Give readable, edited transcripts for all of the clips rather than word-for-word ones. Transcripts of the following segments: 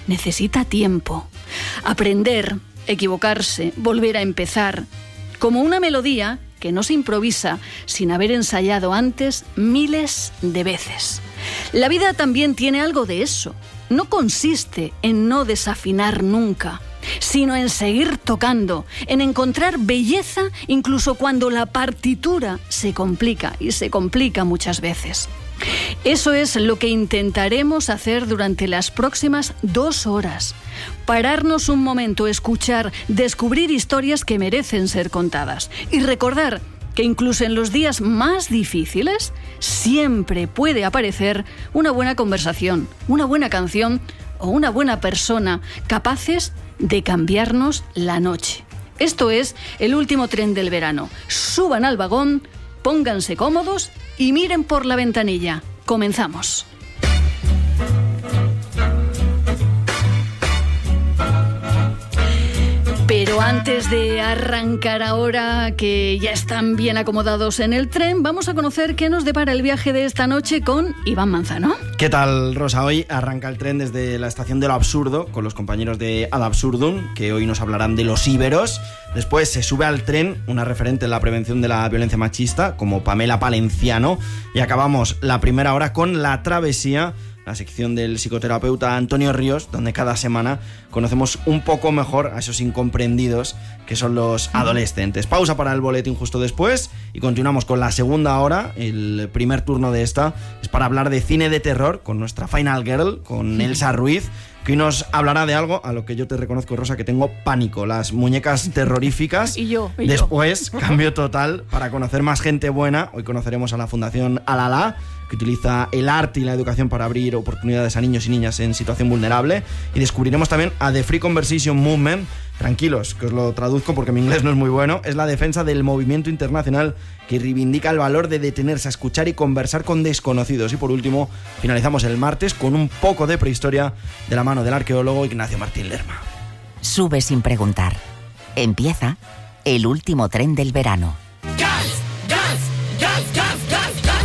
necesita tiempo. Aprender, equivocarse, volver a empezar. Como una melodía que no se improvisa sin haber ensayado antes miles de veces. La vida también tiene algo de eso. No consiste en no desafinar nunca, sino en seguir tocando, en encontrar belleza incluso cuando la partitura se complica, y se complica muchas veces. Eso es lo que intentaremos hacer durante las próximas 2 horas. Pararnos un momento, escuchar, descubrir historias que merecen ser contadas y recordar que incluso en los días más difíciles siempre puede aparecer una buena conversación, una buena canción o una buena persona capaces de cambiarnos la noche. Esto es el último tren del verano. Suban al vagón, pónganse cómodos y miren por la ventanilla. Comenzamos. Pero antes de arrancar ahora, que ya están bien acomodados en el tren, vamos a conocer qué nos depara el viaje de esta noche con Iván Manzano. ¿Qué tal, Rosa? Hoy arranca el tren desde la estación de Lo Absurdo con los compañeros de Ad Absurdum, que hoy nos hablarán de los íberos. Después se sube al tren una referente en la prevención de la violencia machista, como Pamela Palenciano. Y acabamos la primera hora con La Travesía, la sección del psicoterapeuta Antonio Ríos, donde cada semana conocemos un poco mejor a esos incomprendidos que son los adolescentes. Pausa para el boletín justo después y continuamos con la segunda hora. El primer turno de esta es para hablar de cine de terror con nuestra Final Girl, con Elsa Ruiz, que hoy nos hablará de algo a lo que yo te reconozco, Rosa, que tengo pánico: las muñecas terroríficas. Y yo. Después, cambio total para conocer más gente buena. Hoy conoceremos a la Fundación Alala, que utiliza el arte y la educación para abrir oportunidades a niños y niñas en situación vulnerable. Y descubriremos también a The Free Conversation Movement. Tranquilos, que os lo traduzco porque mi inglés no es muy bueno. Es la defensa del movimiento internacional que reivindica el valor de detenerse a escuchar y conversar con desconocidos. Y por último, finalizamos el martes con un poco de prehistoria de la mano del arqueólogo Ignacio Martín Lerma. Sube sin preguntar. Empieza el último tren del verano. ¡Gas! ¡Gas! ¡Gas! ¡Gas! ¡Gas! ¡Gas!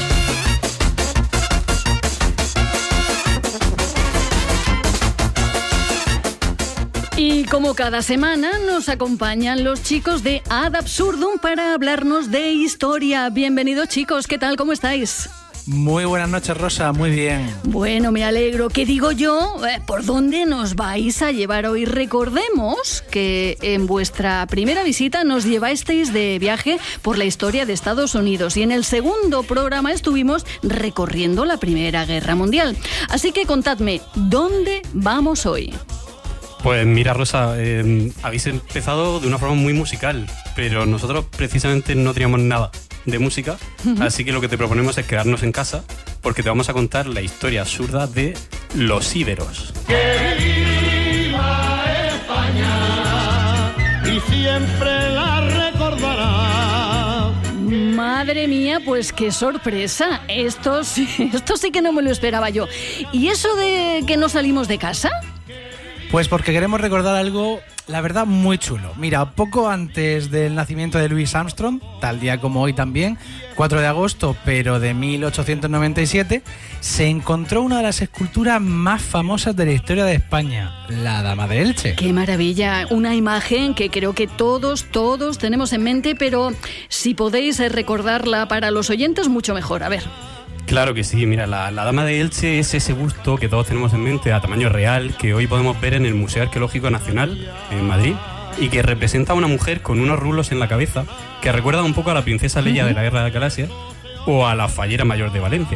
Y como cada semana nos acompañan los chicos de Ad Absurdum para hablarnos de historia. Bienvenidos, chicos, ¿qué tal? ¿Cómo estáis? Muy buenas noches, Rosa, muy bien. Bueno, me alegro. ¿Qué digo yo? ¿Por dónde nos vais a llevar hoy? Recordemos que en vuestra primera visita nos llevasteis de viaje por la historia de Estados Unidos y en el segundo programa estuvimos recorriendo la Primera Guerra Mundial. Así que contadme, ¿dónde vamos hoy? Pues mira, Rosa, habéis empezado de una forma muy musical, pero nosotros precisamente no teníamos nada de música, así que lo que te proponemos es quedarnos en casa, porque te vamos a contar la historia absurda de los íberos. ¡Que viva España! Y siempre la recordará. Madre mía, pues qué sorpresa. Esto sí que no me lo esperaba yo. ¿Y eso de que no salimos de casa? Pues porque queremos recordar algo, la verdad, muy chulo. Mira, poco antes del nacimiento de Louis Armstrong, tal día como hoy también, 4 de agosto, pero de 1897, se encontró una de las esculturas más famosas de la historia de España, la Dama de Elche. ¡Qué maravilla! Una imagen que creo que todos tenemos en mente, pero si podéis recordarla para los oyentes, mucho mejor. A ver. Claro que sí, mira, la Dama de Elche es ese busto que todos tenemos en mente a tamaño real que hoy podemos ver en el Museo Arqueológico Nacional en Madrid y que representa a una mujer con unos rulos en la cabeza que recuerda un poco a la princesa Leia de la Guerra de las Galaxias o a la Fallera Mayor de Valencia.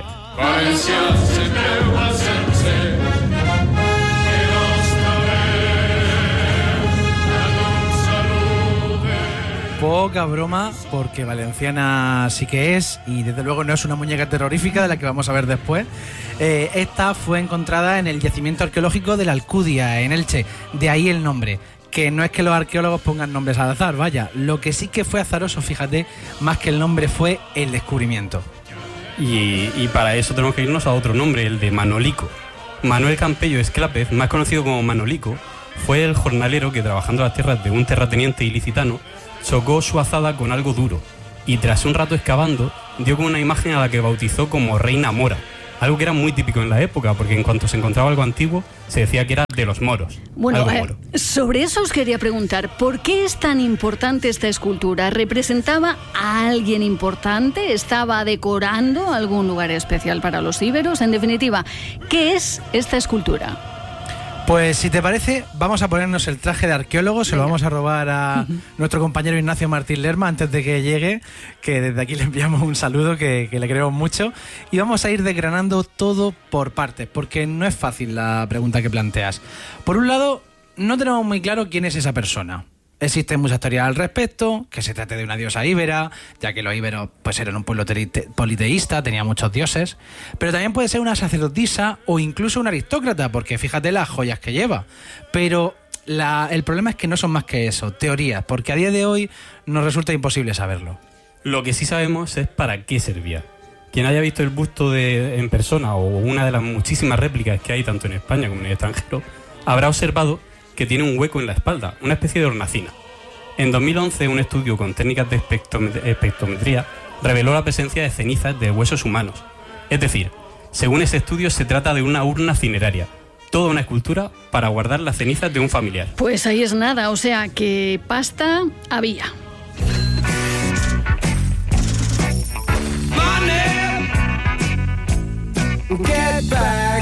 Poca broma, porque valenciana sí que es, y desde luego no es una muñeca terrorífica de la que vamos a ver después. Esta fue encontrada en el yacimiento arqueológico de la Alcudia, en Elche, de ahí el nombre. Que no es que los arqueólogos pongan nombres al azar, vaya, lo que sí que fue azaroso, fíjate, más que el nombre fue el descubrimiento. Y para eso tenemos que irnos a otro nombre, el de Manolico. Manuel Campello Esclapez, más conocido como Manolico, fue el jornalero que, trabajando las tierras de un terrateniente ilicitano, chocó su azada con algo duro y tras un rato excavando dio con una imagen a la que bautizó como Reina Mora, algo que era muy típico en la época, porque en cuanto se encontraba algo antiguo, se decía que era de los moros. Bueno, algo moro. Sobre eso os quería preguntar, ¿por qué es tan importante esta escultura? ¿Representaba a alguien importante? ¿Estaba decorando algún lugar especial para los íberos? En definitiva, ¿qué es esta escultura? Pues si te parece, vamos a ponernos el traje de arqueólogo, se lo vamos a robar a nuestro compañero Ignacio Martín Lerma antes de que llegue, que desde aquí le enviamos un saludo, que le queremos mucho, y vamos a ir desgranando todo por partes, porque no es fácil la pregunta que planteas. Por un lado, no tenemos muy claro quién es esa persona. Existen muchas teorías al respecto, que se trate de una diosa íbera, ya que los íberos pues eran un pueblo politeísta, tenía muchos dioses, pero también puede ser una sacerdotisa o incluso una aristócrata, porque fíjate las joyas que lleva. Pero el problema es que no son más que eso, teorías, porque a día de hoy nos resulta imposible saberlo. Lo que sí sabemos es para qué servía. Quien haya visto el busto en persona o una de las muchísimas réplicas que hay tanto en España como en el extranjero, habrá observado que tiene un hueco en la espalda, una especie de hornacina. En 2011, un estudio con técnicas de espectrometría reveló la presencia de cenizas de huesos humanos. Es decir, según ese estudio, se trata de una urna cineraria, toda una escultura para guardar las cenizas de un familiar. Pues ahí es nada, o sea que pasta había. Get back.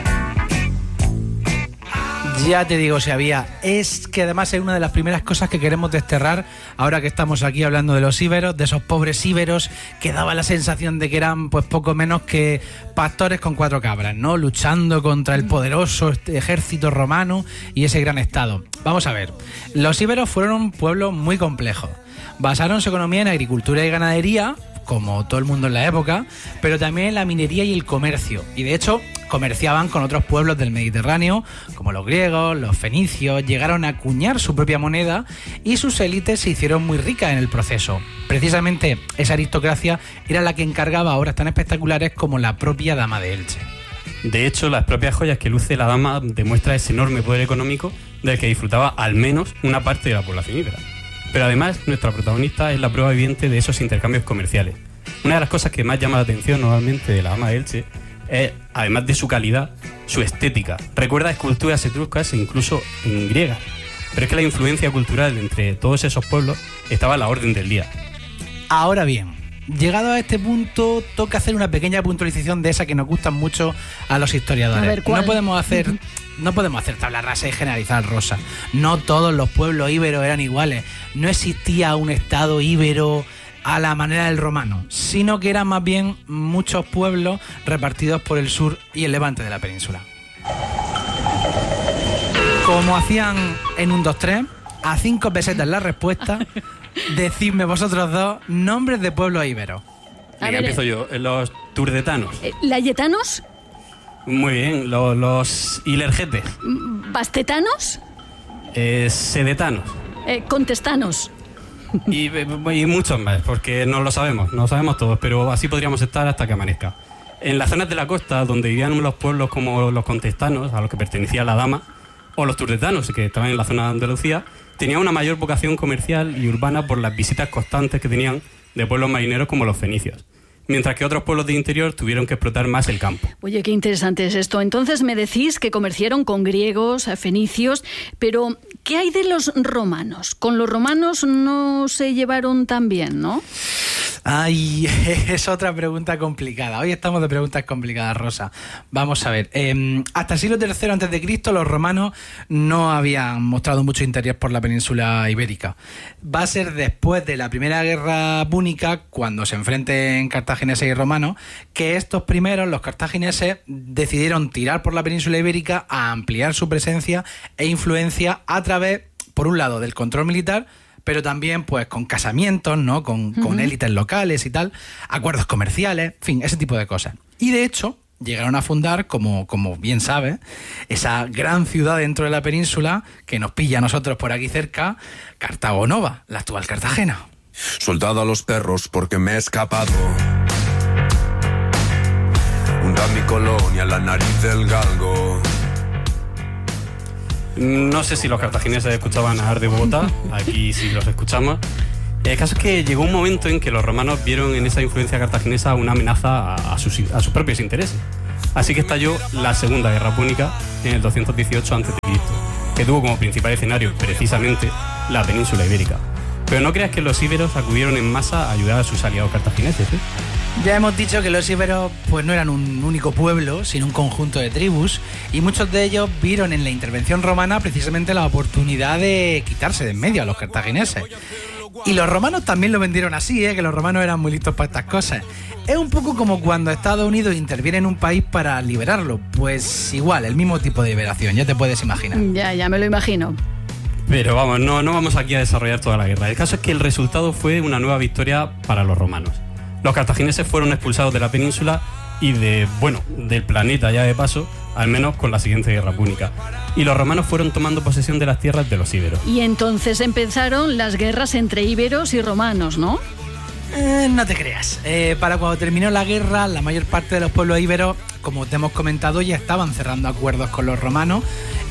Ya te digo, si había. Es que además es una de las primeras cosas que queremos desterrar ahora que estamos aquí hablando de los íberos, de esos pobres íberos que daba la sensación de que eran pues poco menos que pastores con 4 cabras, ¿no? Luchando contra el poderoso ejército romano y ese gran estado. Vamos a ver, los íberos fueron un pueblo muy complejo. Basaron su economía en agricultura y ganadería, como todo el mundo en la época, pero también en la minería y el comercio. Y de hecho, comerciaban con otros pueblos del Mediterráneo, como los griegos, los fenicios, llegaron a acuñar su propia moneda y sus élites se hicieron muy ricas en el proceso. Precisamente esa aristocracia era la que encargaba obras tan espectaculares como la propia Dama de Elche. De hecho, las propias joyas que luce la dama demuestran ese enorme poder económico del que disfrutaba al menos una parte de la población íbera. Pero además, nuestra protagonista es la prueba viviente de esos intercambios comerciales. Una de las cosas que más llama la atención normalmente de la Dama de Elche es, además de su calidad, su estética. Recuerda a esculturas etruscas e incluso griegas. Pero es que la influencia cultural entre todos esos pueblos estaba a la orden del día. Ahora bien, llegado a este punto, toca hacer una pequeña puntualización de esa que nos gustan mucho a los historiadores. A ver, ¿cuál? No podemos hacer tabla rasa y generalizar, Rosa. No todos los pueblos íberos eran iguales. No existía un estado íbero a la manera del romano, sino que eran más bien muchos pueblos repartidos por el sur y el levante de la península. Como hacían en un 2-3, a 5 pesetas la respuesta, decidme vosotros dos nombres de pueblos íberos. Venga, empiezo yo. Los turdetanos. ¿Layetanos? Muy bien. Los ilergetes. ¿Bastetanos? Sedetanos. ¿Contestanos? Y muchos más, porque no lo sabemos todos, pero así podríamos estar hasta que amanezca. En las zonas de la costa, donde vivían los pueblos como los contestanos, a los que pertenecía la dama, o los turdetanos, que estaban en la zona de Andalucía, tenían una mayor vocación comercial y urbana por las visitas constantes que tenían de pueblos marineros como los fenicios, mientras que otros pueblos de interior tuvieron que explotar más el campo. Oye, qué interesante es esto. Entonces me decís que comerciaron con griegos, fenicios, pero ¿qué hay de los romanos? Con los romanos no se llevaron tan bien, ¿no? Ay, es otra pregunta complicada. Hoy estamos de preguntas complicadas, Rosa. Vamos a ver. Hasta el siglo III a.C. los romanos no habían mostrado mucho interés por la península ibérica. Va a ser después de la Primera Guerra Púnica, cuando se enfrenten cartagineses y romanos, que estos primeros, los cartagineses, decidieron tirar por la península ibérica a ampliar su presencia e influencia a través, por un lado, del control militar, pero también pues con casamientos, ¿no? Con élites locales y tal, acuerdos comerciales, en fin, ese tipo de cosas. Y de hecho, llegaron a fundar, como bien sabes, esa gran ciudad dentro de la península que nos pilla a nosotros por aquí cerca, Cartago Nova, la actual Cartagena. Soltado a los perros porque me he escapado. Hunda mi colonia, la nariz del galgo. No sé si los cartagineses escuchaban a Ar de Bogotá, aquí sí los escuchamos. El caso es que llegó un momento en que los romanos vieron en esa influencia cartaginesa una amenaza a sus propios intereses. Así que estalló la Segunda Guerra Púnica en el 218 a.C., que tuvo como principal escenario precisamente la península ibérica. Pero no creas que los íberos acudieron en masa a ayudar a sus aliados cartagineses, ¿eh? Ya hemos dicho que los íberos pues no eran un único pueblo, sino un conjunto de tribus, y muchos de ellos vieron en la intervención romana precisamente la oportunidad de quitarse de en medio a los cartagineses. Y los romanos también lo vendieron así, que los romanos eran muy listos para estas cosas. Es un poco como cuando Estados Unidos interviene en un país para liberarlo, pues igual, el mismo tipo de liberación, ya te puedes imaginar. Ya me lo imagino. Pero vamos, no vamos aquí a desarrollar toda la guerra. El caso es que el resultado fue una nueva victoria para los romanos. Los cartagineses fueron expulsados de la península y del planeta ya de paso, al menos con la siguiente guerra púnica. Y los romanos fueron tomando posesión de las tierras de los íberos. Y entonces empezaron las guerras entre íberos y romanos, ¿no? No te creas. Para cuando terminó la guerra, la mayor parte de los pueblos íberos, como te hemos comentado, ya estaban cerrando acuerdos con los romanos,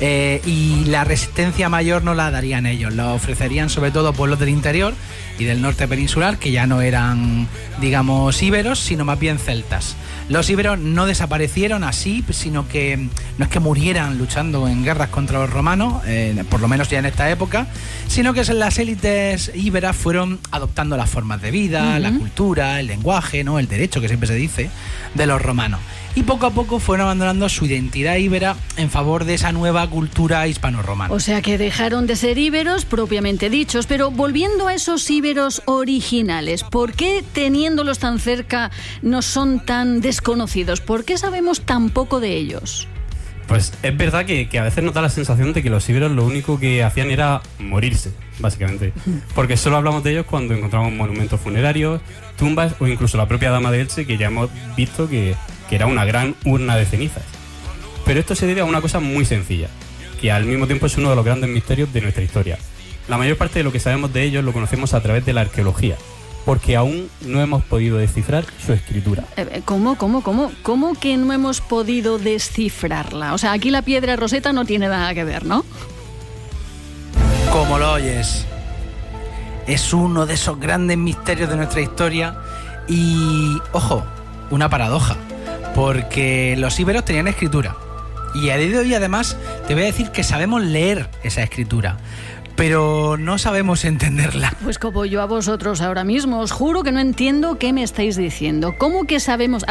y la resistencia mayor no la darían ellos, la ofrecerían sobre todo pueblos del interior y del norte peninsular, que ya no eran, digamos, íberos, sino más bien celtas. Los íberos no desaparecieron así, sino que no es que murieran luchando en guerras contra los romanos, por lo menos ya en esta época, sino que las élites íberas fueron adoptando las formas de vida, la cultura, el lenguaje, ¿no?, el derecho, que siempre se dice, de los romanos. Y poco a poco fueron abandonando su identidad íbera en favor de esa nueva cultura hispano-romana. O sea que dejaron de ser íberos propiamente dichos, pero volviendo a esos íberos originales, ¿por qué teniéndolos tan cerca no son tan desconocidos? ¿Por qué sabemos tan poco de ellos? Pues es verdad que a veces nos da la sensación de que los íberos lo único que hacían era morirse, básicamente. Porque solo hablamos de ellos cuando encontramos monumentos funerarios, tumbas o incluso la propia Dama de Elche, que ya hemos visto que era una gran urna de cenizas. Pero esto se debe a una cosa muy sencilla, que al mismo tiempo es uno de los grandes misterios de nuestra historia. La mayor parte de lo que sabemos de ellos lo conocemos a través de la arqueología, porque aún no hemos podido descifrar su escritura. ¿Cómo que no hemos podido descifrarla? O sea, aquí la piedra Roseta no tiene nada que ver, ¿no? Como lo oyes, es uno de esos grandes misterios de nuestra historia y, ojo, una paradoja, porque los íberos tenían escritura y a día de hoy además te voy a decir que sabemos leer esa escritura, pero no sabemos entenderla. Pues como yo a vosotros ahora mismo, os juro que no entiendo qué me estáis diciendo. ¿Cómo que sabemos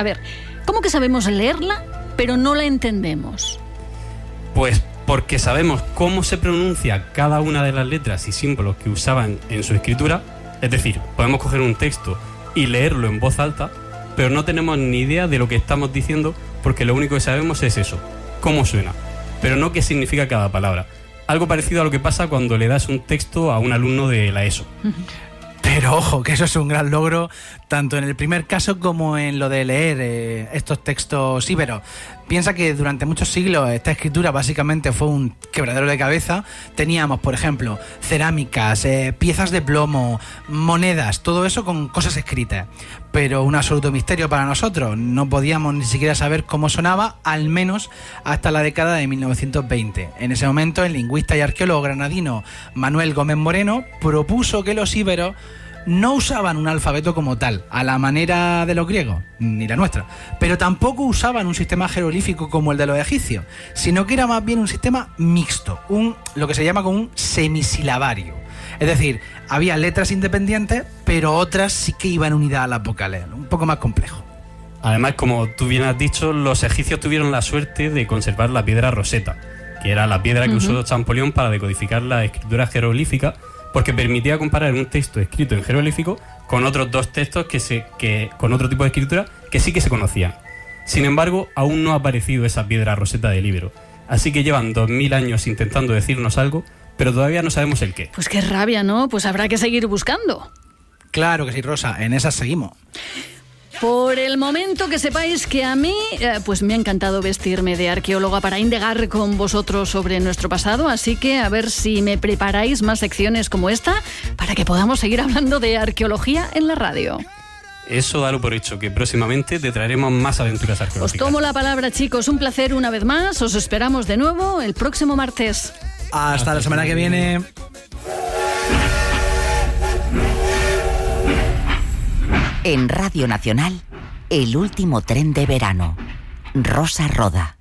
leerla, pero no la entendemos? Pues porque sabemos cómo se pronuncia cada una de las letras y símbolos que usaban en su escritura. Es decir, podemos coger un texto y leerlo en voz alta, pero no tenemos ni idea de lo que estamos diciendo, porque lo único que sabemos es eso, cómo suena, pero no qué significa cada palabra. Algo parecido a lo que pasa cuando le das un texto a un alumno de la ESO. Pero ojo, que eso es un gran logro, tanto en el primer caso como en lo de leer estos textos íberos. Piensa que durante muchos siglos esta escritura básicamente fue un quebradero de cabeza. Teníamos, por ejemplo, cerámicas, piezas de plomo, monedas, todo eso con cosas escritas. Pero un absoluto misterio para nosotros. No podíamos ni siquiera saber cómo sonaba, al menos hasta la década de 1920. En ese momento, el lingüista y arqueólogo granadino Manuel Gómez Moreno propuso que los íberos no usaban un alfabeto como tal, a la manera de los griegos, ni la nuestra, pero tampoco usaban un sistema jeroglífico como el de los egipcios, sino que era más bien un sistema mixto, lo que se llama como un semisilabario. Es decir, había letras independientes, pero otras sí que iban unidas a las vocales, un poco más complejo. Además, como tú bien has dicho, los egipcios tuvieron la suerte de conservar la piedra Roseta, que era la piedra que usó Champollion para decodificar la escritura jeroglífica, porque permitía comparar un texto escrito en jeroglífico con otros dos textos con otro tipo de escritura que sí que se conocían. Sin embargo, aún no ha aparecido esa piedra Roseta del íbero, así que llevan 2000 años intentando decirnos algo, pero todavía no sabemos el qué. Pues qué rabia, ¿no? Pues habrá que seguir buscando. Claro que sí, Rosa, en esas seguimos. Por el momento, que sepáis que a mí pues me ha encantado vestirme de arqueóloga para indagar con vosotros sobre nuestro pasado, así que a ver si me preparáis más secciones como esta para que podamos seguir hablando de arqueología en la radio. Eso dalo por hecho, que próximamente te traeremos más aventuras arqueológicas. Os tomo la palabra, chicos, un placer una vez más, os esperamos de nuevo el próximo martes. Hasta la semana que viene. En Radio Nacional, el último tren de verano, Rosa Roda.